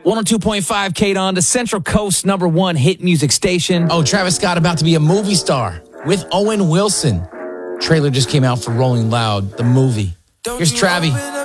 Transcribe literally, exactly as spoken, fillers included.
one oh two point five K D O N, the Central Coast number one hit music station. Oh, Travis Scott about to be a movie star with Owen Wilson. Trailer just came out for Rolling Loud, the movie. Here's Travi.